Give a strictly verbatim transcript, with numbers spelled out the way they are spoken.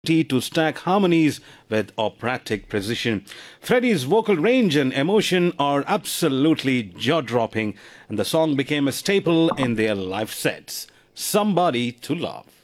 to stack harmonies with operatic precision. Freddie's vocal range and emotion are absolutely jaw dropping, and the song became a staple in their live sets. Somebody to Love.